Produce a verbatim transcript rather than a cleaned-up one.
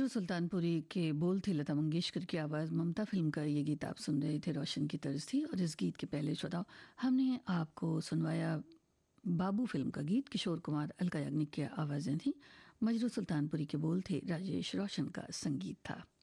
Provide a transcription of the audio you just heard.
सुल्तानपुरी के बोल थे लता मंगेशकर की आवाज़, ममता फिल्म का ये गीत आप सुन रहे थे, रोशन की तर्ज थी। और इस गीत के पहले श्रोताओ हमने आपको सुनवाया बाबू फिल्म का गीत, किशोर कुमार अलका याग्निक की आवाज़ें थी, मजरू सुल्तानपुरी के बोल थे, राजेश रोशन का संगीत था।